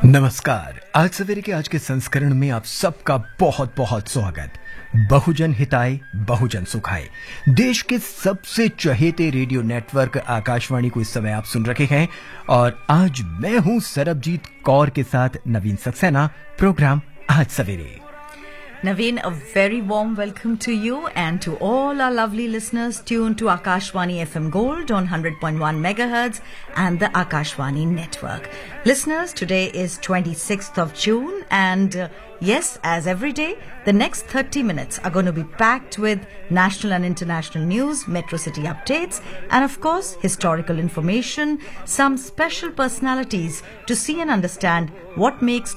नमस्कार। आज सवेरे के आज के संस्करण में आप सबका बहुत बहुत स्वागत। बहुजन हिताय बहुजन सुखाय, देश के सबसे चहेते रेडियो नेटवर्क आकाशवाणी को इस समय आप सुन रखे हैं और आज मैं हूं सरबजीत कौर के साथ नवीन सक्सेना। प्रोग्राम आज सवेरे। Naveen, a very warm welcome to you and to all our lovely listeners tuned to Akashwani FM Gold on 100.1 megahertz and the Akashwani network. Listeners, today is 26th of June and yes, as every day, the next 30 minutes are going to be packed with national and international news, metro city updates, and of course, historical information, some special personalities to see and understand what makes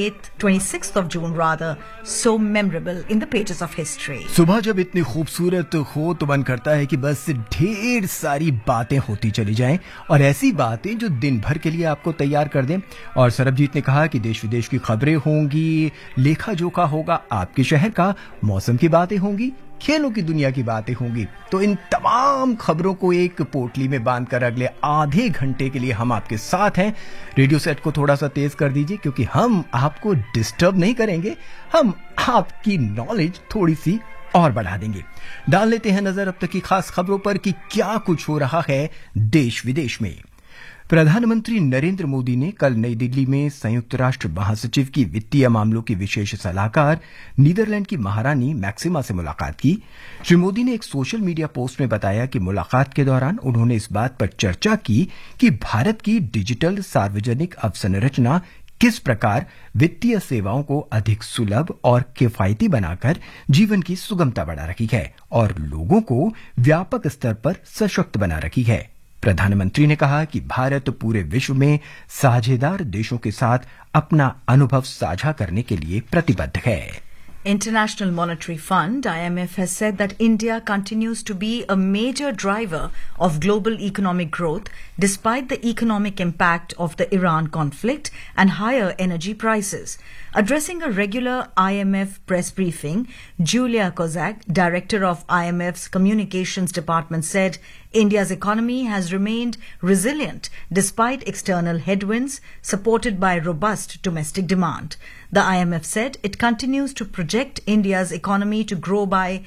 26th of June rather, so memorable in the pages of history. सुबह जब इतनी खूबसूरत हो तो मन करता है कि बस ढेर सारी बातें होती चली जाएं और ऐसी बातें जो दिन भर के लिए आपको तैयार कर दें। और सरबजीत ने कहा कि देश विदेश की खबरें होंगी, लेखा जोखा होगा आपके शहर का, मौसम की बातें होंगी, खेलों की दुनिया की बातें होंगी। तो इन तमाम खबरों को एक पोटली में बांधकर अगले आधे घंटे के लिए हम आपके साथ हैं। रेडियो सेट को थोड़ा सा तेज कर दीजिए क्योंकि हम आपको डिस्टर्ब नहीं करेंगे, हम आपकी नॉलेज थोड़ी सी और बढ़ा देंगे। डाल लेते हैं नजर अब तक की खास खबरों पर कि क्या कुछ हो रहा है देश विदेश में। प्रधानमंत्री नरेंद्र मोदी ने कल नई दिल्ली में संयुक्त राष्ट्र महासचिव की वित्तीय मामलों की विशेष सलाहकार नीदरलैंड की महारानी मैक्सिमा से मुलाकात की। श्री मोदी ने एक सोशल मीडिया पोस्ट में बताया कि मुलाकात के दौरान उन्होंने इस बात पर चर्चा की कि भारत की डिजिटल सार्वजनिक अवसंरचना किस प्रकार वित्तीय सेवाओं को अधिक सुलभ और किफायती बनाकर जीवन की सुगमता बढ़ा रखी है और लोगों को व्यापक स्तर पर सशक्त बना रखी है। प्रधानमंत्री ने कहा कि भारत पूरे विश्व में साझेदार देशों के साथ अपना अनुभव साझा करने के लिए प्रतिबद्ध है। International Monetary Fund, IMF, has said that India continues to be a major driver of global economic growth despite the economic impact of the Iran conflict and higher energy prices. Addressing a regular IMF press briefing, Julia Kozak, director of IMF's communications department, said India's economy has remained resilient despite external headwinds, supported by robust domestic demand. The IMF said it continues to project India's economy to grow by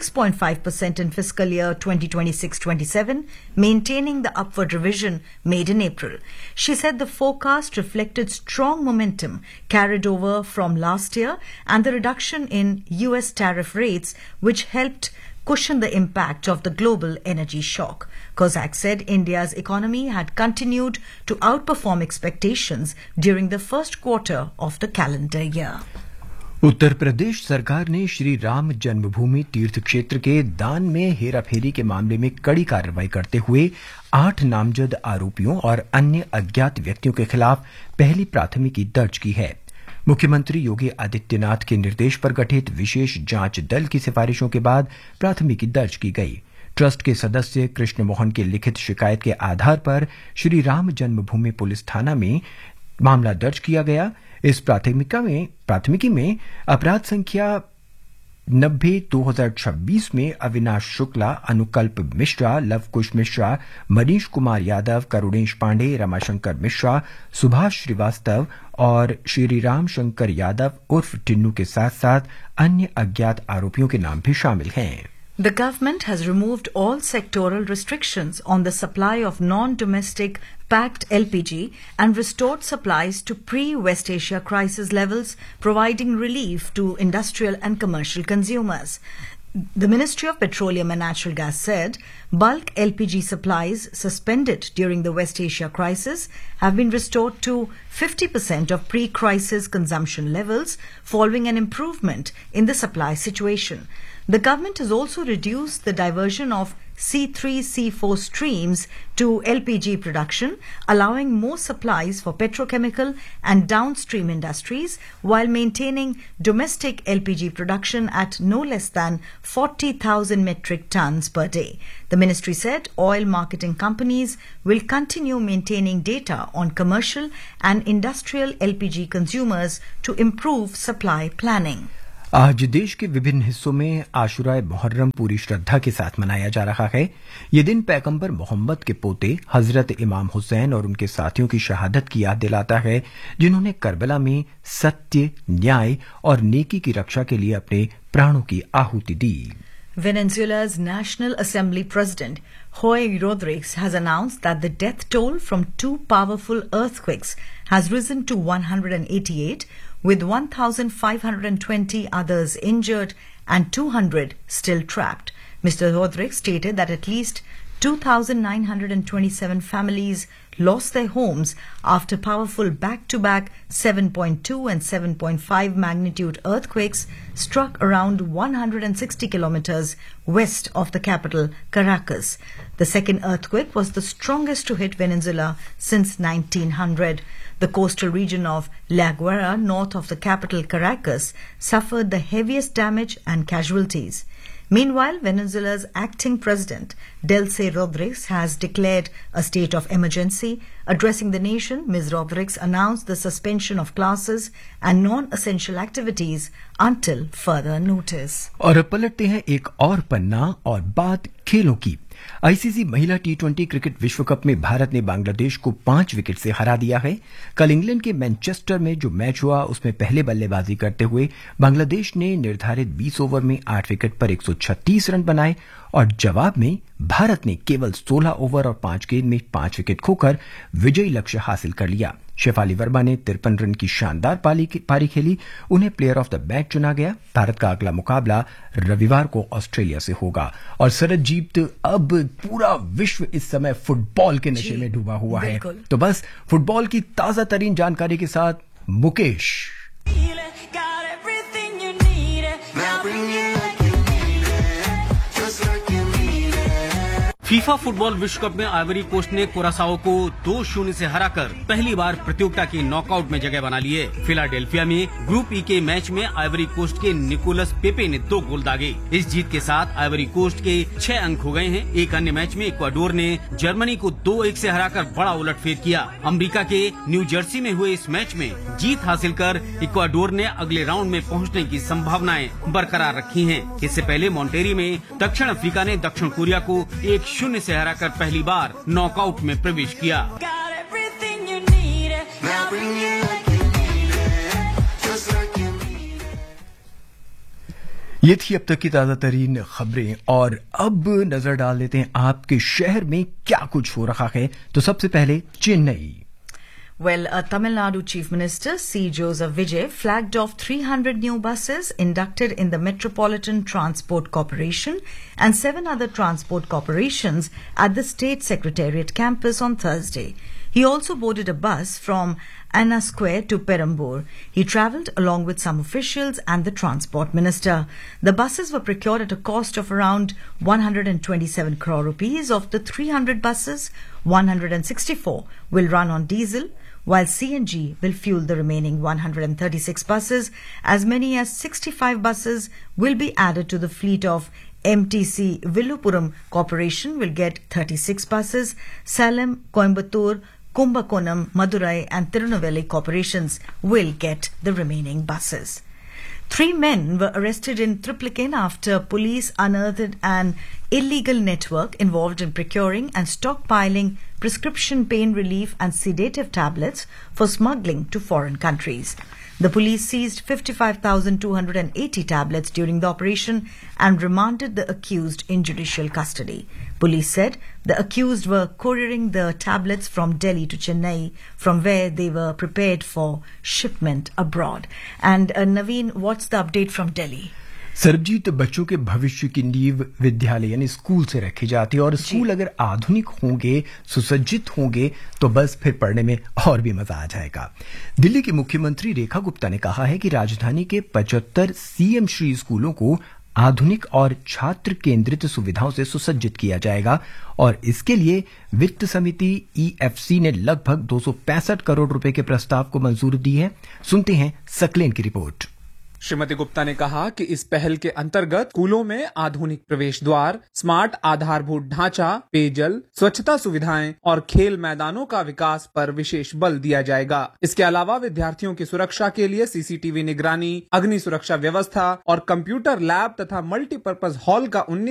6.5% in fiscal year 2026-27, maintaining the upward revision made in April. She said the forecast reflected strong momentum carried over from last year and the reduction in US tariff rates, which helped cushion the impact of the global energy shock. Kozak said India's economy had continued to outperform expectations during the first quarter of the calendar year. Uttar Pradesh सरकार ने श्री राम जन्मभूमि तीर्थ क्षेत्र के दान में हेराफेरी के मामले में कड़ी कार्रवाई करते हुए 8 नामजद आरोपियों और अन्य अज्ञात व्यक्तियों के खिलाफ पहली प्राथमिकी दर्ज की है। मुख्यमंत्री योगी आदित्यनाथ के निर्देश पर गठित विशेष जांच दल की सिफारिशों के बाद प्राथमिकी दर्ज की गई। ट्रस्ट के सदस्य कृष्ण मोहन की लिखित शिकायत के आधार पर श्री राम जन्मभूमि पुलिस थाना में मामला दर्ज किया गया। इस प्राथमिकी में अपराध संख्या 90/2026 में अविनाश शुक्ला, अनुकल्प मिश्रा, लवकुश मिश्रा, मनीष कुमार यादव, करुणेश पांडे, रमाशंकर मिश्रा, सुभाष श्रीवास्तव और श्रीराम शंकर यादव उर्फ टिन्नू के साथ साथ अन्य अज्ञात आरोपियों के नाम भी शामिल हैं। The government has removed all sectoral restrictions on the supply of non-domestic packed LPG and restored supplies to pre-West Asia crisis levels, providing relief to industrial and commercial consumers. The Ministry of Petroleum and Natural Gas said bulk LPG supplies suspended during the West Asia crisis have been restored to 50% of pre-crisis consumption levels following an improvement in the supply situation. The government has also reduced the diversion of C3, C4 streams to LPG production, allowing more supplies for petrochemical and downstream industries while maintaining domestic LPG production at no less than 40,000 metric tons per day. The ministry said oil marketing companies will continue maintaining data on commercial and industrial LPG consumers to improve supply planning. आज देश के विभिन्न हिस्सों में आशुराए मुहर्रम पूरी श्रद्धा के साथ मनाया जा रहा है। ये दिन पैगंबर मोहम्मद के पोते हजरत इमाम हुसैन और उनके साथियों की शहादत की याद दिलाता है, जिन्होंने करबला में सत्य, न्याय और नेकी की रक्षा के लिए अपने प्राणों की आहुति दी। Venezuela's National Assembly President Jorge Rodriguez has announced that the death toll from two powerful earthquakes has risen to 188, with 1,520 others injured and 200 still trapped. Mr. Rodriguez stated that at least 2,927 families lost their homes after powerful back-to-back 7.2 and 7.5 magnitude earthquakes struck around 160 kilometers west of the capital, Caracas. The second earthquake was the strongest to hit Venezuela since 1900. The coastal region of La Guaira, north of the capital, Caracas, suffered the heaviest damage and casualties. Meanwhile, Venezuela's acting president, Delcy Rodriguez, has declared a state of emergency. Addressing the nation, Ms. Rodriguez announced the suspension of classes and non-essential activities until further notice. और अब पलटते हैं एक और पन्ना और बात खेलों की। ICC महिला टी20 क्रिकेट विश्व कप में भारत ने बांग्लादेश को 5 विकेट से हरा दिया है। कल इंग्लैंड के मैनचेस्टर में जो मैच हुआ उसमें पहले बल्लेबाजी करते हुए बांग्लादेश ने निर्धारित 20 ओवर में 8 विकेट पर 136 रन बनाए और जवाब में भारत ने केवल 16 ओवर और 5 गेंद में 5 विकेट खोकर विजयी लक्ष्य हासिल कर लिया। शेफाली वर्मा ने 53 रन की शानदार पारी खेली, उन्हें प्लेयर ऑफ द मैच चुना गया। भारत का अगला मुकाबला रविवार को ऑस्ट्रेलिया से होगा। और सरजीत, अब पूरा विश्व इस समय फुटबॉल के नशे में डूबा हुआ है, तो बस फुटबॉल की ताजा तरीन जानकारी के साथ मुकेश। फीफा फुटबॉल विश्व कप में आइवरी कोस्ट ने कुरासाओ को 2-0 से हराकर पहली बार प्रतियोगिता के नॉकआउट में जगह बना ली है। फिलाडेल्फिया में ग्रुप ई के मैच में आइवरी कोस्ट के निकोलस पेपे ने 2 गोल दागे। इस जीत के साथ आइवरी कोस्ट के 6 अंक हो गए हैं। एक अन्य मैच में इक्वाडोर ने जर्मनी को 2-1 से हराकर बड़ा उलटफेर किया। अमेरिका के न्यू जर्सी में हुए इस मैच में जीत हासिल कर इक्वाडोर ने अगले राउंड में पहुंचने की संभावनाएं बरकरार रखी हैं। इससे पहले मॉन्टेरी में दक्षिण अफ्रीका ने दक्षिण कोरिया को 1-0 से हराकर पहली बार नॉकआउट में प्रवेश किया। ये थी अब तक की ताजा तरीन खबरें और अब नजर डाल लेते हैं आपके शहर में क्या कुछ हो रहा है। तो सबसे पहले Chennai. Well, Tamil Nadu Chief Minister C. Joseph Vijay flagged off 300 new buses inducted in the Metropolitan Transport Corporation and 7 other transport corporations at the State Secretariat campus on Thursday. He also boarded a bus from Anna Square to Perambur. He travelled along with some officials and the Transport Minister. The buses were procured at a cost of around 127 crore rupees. Of the 300 buses, 164 will run on diesel, while CNG will fuel the remaining 136 buses. As many as 65 buses will be added to the fleet of MTC Villupuram Corporation will get 36 buses. Salem, Coimbatore, Kumbakonam, Madurai and Tirunelveli corporations will get the remaining buses. 3 men were arrested in Triplicane after police unearthed an illegal network involved in procuring and stockpiling prescription pain relief and sedative tablets for smuggling to foreign countries. The police seized 55,280 tablets during the operation and remanded the accused in judicial custody. Police said the accused were couriering the tablets from Delhi to Chennai, from where they were prepared for shipment abroad. And Naveen, what's the update from Delhi? Sarabjit, बच्चों के भविष्य की नींव विद्यालय यानी school से रखी जाती है और स्कूल अगर आधुनिक होंगे, सुसज्जित होंगे तो बस फिर पढ़ने में और भी मजा आ जाएगा। दिल्ली की मुख्यमंत्री रेखा गुप्ता ने कहा है कि राजधानी के 75 सीएम श्री स्कूलों को आधुनिक और छात्र केंद्रित सुविधाओं से सुसज्जित किया जाएगा और इसके लिए वित्त समिति ईएफसी ने लगभग 265 करोड़ रुपए के प्रस्ताव को मंजूरी दी है। सुनते हैं सकलेन की रिपोर्ट। श्रीमती गुप्ता ने कहा कि इस पहल के अंतर्गत स्कूलों में आधुनिक प्रवेश द्वार, स्मार्ट आधारभूत ढांचा, पेयजल, स्वच्छता सुविधाएं और खेल मैदानों का विकास पर विशेष बल दिया जाएगा। इसके अलावा विद्यार्थियों की सुरक्षा के लिए सीसीटीवी निगरानी, अग्नि सुरक्षा व्यवस्था और कंप्यूटर लैब तथा मल्टीपर्पज हॉल का